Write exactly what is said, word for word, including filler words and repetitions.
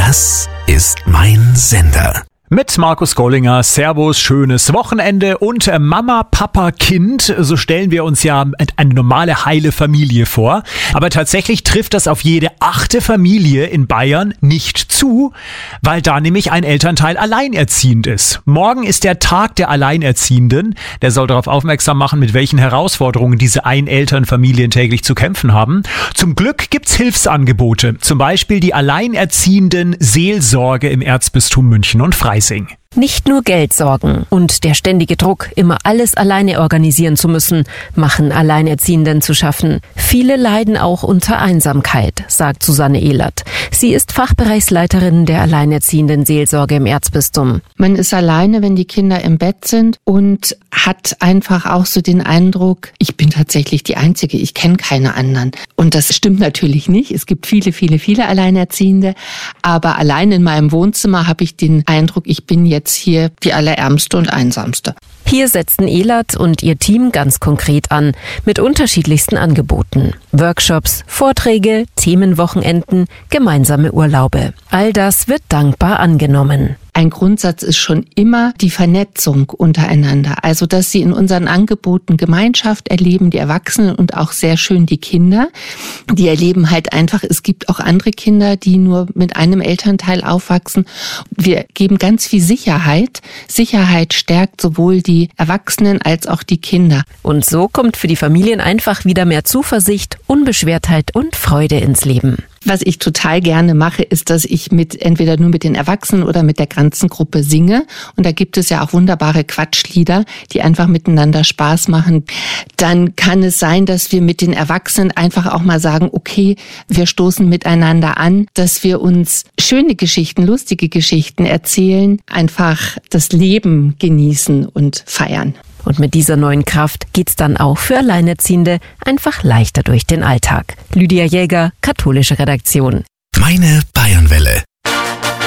Das ist mein Sender. Mit Markus Gollinger, Servus, schönes Wochenende und Mama, Papa, Kind, so stellen wir uns ja eine normale, heile Familie vor. Aber tatsächlich trifft das auf jede achte Familie in Bayern nicht zu, weil da nämlich ein Elternteil alleinerziehend ist. Morgen ist der Tag der Alleinerziehenden. Der soll darauf aufmerksam machen, mit welchen Herausforderungen diese Einelternfamilien täglich zu kämpfen haben. Zum Glück gibt's Hilfsangebote, zum Beispiel die Alleinerziehenden Seelsorge im Erzbistum München und Freising. Nicht nur Geldsorgen und der ständige Druck, immer alles alleine organisieren zu müssen, machen Alleinerziehenden zu schaffen. Viele leiden auch unter Einsamkeit, sagt Susanne Ehlert. Sie ist Fachbereichsleiterin der Alleinerziehenden Seelsorge im Erzbistum. Man ist alleine, wenn die Kinder im Bett sind und hat einfach auch so den Eindruck, ich bin tatsächlich die Einzige, ich kenne keine anderen. Und das stimmt natürlich nicht. Es gibt viele, viele, viele Alleinerziehende. Aber allein in meinem Wohnzimmer habe ich den Eindruck, ich bin jetzt hier die Allerärmste und Einsamste. Hier setzten Ehlert und ihr Team ganz konkret an, mit unterschiedlichsten Angeboten. Workshops, Vorträge, Themenwochenenden, gemeinsame Urlaube. All das wird dankbar angenommen. Ein Grundsatz ist schon immer die Vernetzung untereinander. Also, dass sie in unseren Angeboten Gemeinschaft erleben, die Erwachsenen und auch sehr schön die Kinder. Die erleben halt einfach, es gibt auch andere Kinder, die nur mit einem Elternteil aufwachsen. Wir geben ganz viel Sicherheit. Sicherheit stärkt sowohl die Erwachsenen als auch die Kinder. Und so kommt für die Familien einfach wieder mehr Zuversicht, Unbeschwertheit und Freude ins Leben. Was ich total gerne mache, ist, dass ich mit entweder nur mit den Erwachsenen oder mit der ganzen Gruppe singe. Und da gibt es ja auch wunderbare Quatschlieder, die einfach miteinander Spaß machen. Dann kann es sein, dass wir mit den Erwachsenen einfach auch mal sagen, okay, wir stoßen miteinander an, dass wir uns schöne Geschichten, lustige Geschichten erzählen, einfach das Leben genießen und feiern. Und mit dieser neuen Kraft geht's dann auch für Alleinerziehende einfach leichter durch den Alltag. Lydia Jäger, katholische Redaktion. Meine Bayernwelle.